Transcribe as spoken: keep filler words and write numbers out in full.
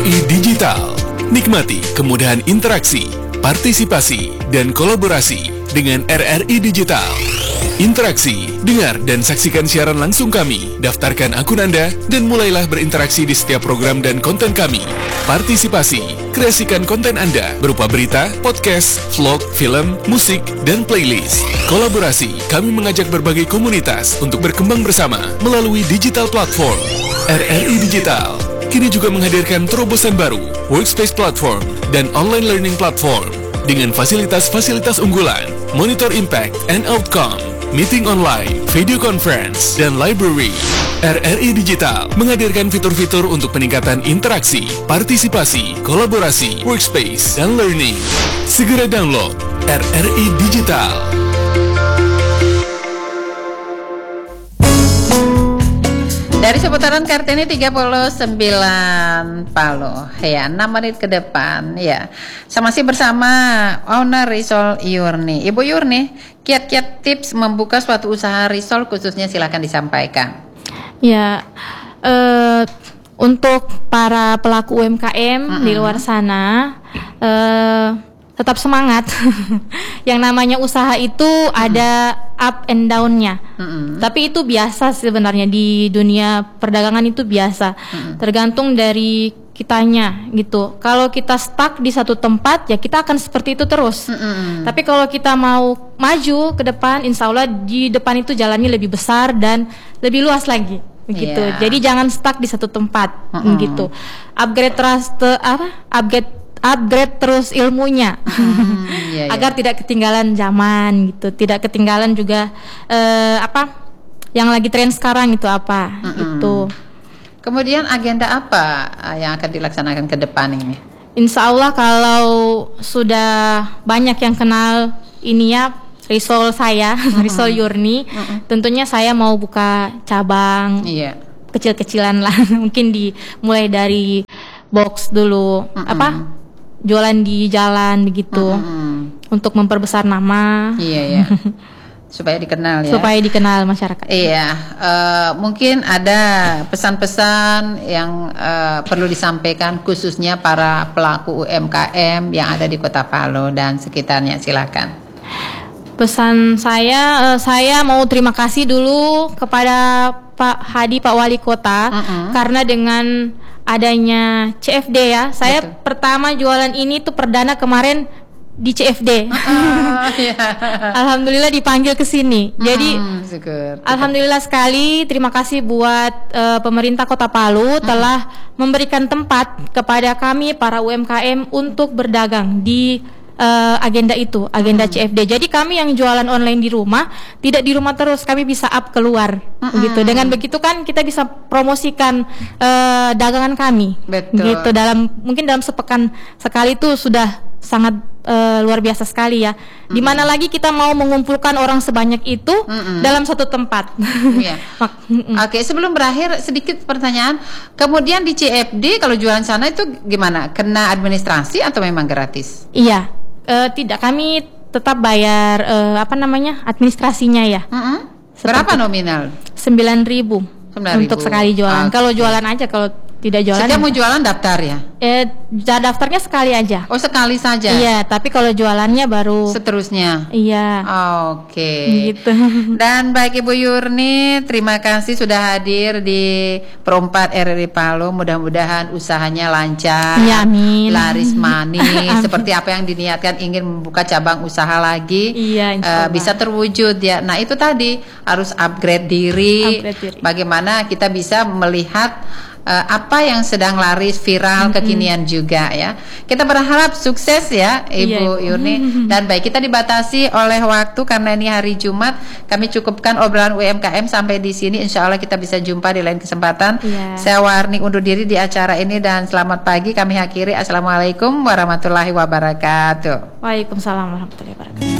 I Digital. Nikmati kemudahan interaksi, partisipasi, dan kolaborasi dengan R R I Digital. Interaksi, dengar dan saksikan siaran langsung kami, daftarkan akun Anda, dan mulailah berinteraksi di setiap program dan konten kami. Partisipasi, kreasikan konten Anda berupa berita, podcast, vlog, film, musik, dan playlist. Kolaborasi, kami mengajak berbagai komunitas untuk berkembang bersama melalui digital platform. R R I Digital kini juga menghadirkan terobosan baru, workspace platform, dan online learning platform dengan fasilitas-fasilitas unggulan, monitor impact and outcome, meeting online, video conference, dan library. R R I Digital menghadirkan fitur-fitur untuk peningkatan interaksi, partisipasi, kolaborasi, workspace, dan learning. Segera download R R I Digital. Dari seputaran Kartini tiga puluh sembilan Palu, ya enam menit ke depan, ya. Saya masih bersama owner Risol Yurni. Ibu Yurni, kiat-kiat tips membuka suatu usaha risol khususnya silakan disampaikan. Ya, uh, untuk para pelaku U M K M mm-hmm. di luar sana, uh, tetap semangat. Yang namanya usaha itu mm-hmm. ada up and down-nya. Mm-hmm. Tapi itu biasa sebenarnya di dunia perdagangan, itu biasa. Mm-hmm. Tergantung dari kitanya gitu. Kalau kita stuck di satu tempat, ya kita akan seperti itu terus. Mm-hmm. Tapi kalau kita mau maju ke depan, insya Allah di depan itu jalannya lebih besar dan lebih luas lagi. Gitu. Yeah. Jadi jangan stuck di satu tempat. Mm-hmm. Gitu. Upgrade trust apa? Upgrade upgrade terus ilmunya hmm, iya, iya. agar tidak ketinggalan zaman gitu, tidak ketinggalan juga uh, apa yang lagi tren sekarang itu apa mm-hmm. itu. Kemudian agenda apa yang akan dilaksanakan ke depan ini? Insya Allah kalau sudah banyak yang kenal ini ya risol saya, mm-hmm. risol Yurni, mm-hmm. tentunya saya mau buka cabang yeah. kecil-kecilan lah, mungkin dimulai dari box dulu, mm-hmm. apa jualan di jalan begitu, mm-hmm. untuk memperbesar nama. Iya ya. Supaya dikenal ya. Supaya dikenal masyarakat. Iya, uh, mungkin ada pesan-pesan yang uh, perlu disampaikan khususnya para pelaku U M K M yang ada di Kota Palu dan sekitarnya, silakan. Pesan saya, uh, saya mau terima kasih dulu kepada Pak Hadi, Pak Wali Kota, uh-uh. karena dengan adanya C F D ya, saya betul. Pertama jualan ini tuh perdana kemarin di C F D. Uh, yeah. Alhamdulillah dipanggil ke sini. Hmm, Jadi syukur. Alhamdulillah sekali, terima kasih buat uh, pemerintah Kota Palu hmm. telah memberikan tempat kepada kami para U M K M untuk berdagang di Uh, agenda itu, agenda mm-hmm. C F D. Jadi kami yang jualan online di rumah, tidak di rumah terus, kami bisa up keluar, mm-hmm. gitu. Dengan begitu kan kita bisa promosikan uh, dagangan kami, betul. Gitu. Dalam mungkin dalam sepekan sekali itu sudah sangat uh, luar biasa sekali ya. Mm-hmm. Dimana lagi kita mau mengumpulkan orang sebanyak itu mm-hmm. dalam satu tempat. Yeah. mm-hmm. Oke, sebelum berakhir sedikit pertanyaan. Kemudian di C F D kalau jualan sana itu gimana? Kena administrasi atau memang gratis? Iya. Uh, tidak, kami tetap bayar uh, apa namanya administrasinya ya. Mm-hmm. Berapa nominal? Sembilan ribu untuk sekali jualan. Okay. Kalau jualan aja, kalau tidak jualan. Setiap mau jualan daftar ya? Eh, daftarnya sekali aja. Oh, sekali saja. Iya, tapi kalau jualannya baru seterusnya. Iya. Oke. Okay. Gitu. Dan baik Ibu Yurni, terima kasih sudah hadir di Perempat R R I Palu. Mudah-mudahan usahanya lancar. Ya, amin. Laris manis seperti apa yang diniatkan, ingin membuka cabang usaha lagi. Iya, uh, bisa terwujud ya. Nah, itu tadi harus upgrade diri. Upgrade diri. Bagaimana kita bisa melihat Uh, apa yang sedang laris, viral, mm-hmm. kekinian juga ya. Kita berharap sukses ya Ibu yeah, Yurni. Dan baik, kita dibatasi oleh waktu karena ini hari Jumat. Kami cukupkan obrolan U M K M sampai di sini. Insya Allah kita bisa jumpa di lain kesempatan. Yeah. Saya Warni undur diri di acara ini dan selamat pagi kami akhiri. Assalamualaikum warahmatullahi wabarakatuh. Waalaikumsalam warahmatullahi wabarakatuh.